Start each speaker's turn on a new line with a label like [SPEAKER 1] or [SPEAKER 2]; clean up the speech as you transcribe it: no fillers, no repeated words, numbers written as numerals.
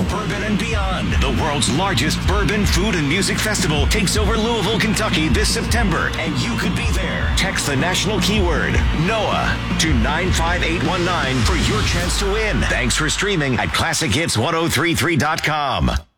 [SPEAKER 1] Bourbon and Beyond. The world's largest bourbon, food, and music festival takes over Louisville, Kentucky this September, and you could be there. Text the national keyword NOAH to 95819 for your chance to win. Thanks for streaming at ClassicHits1033.com.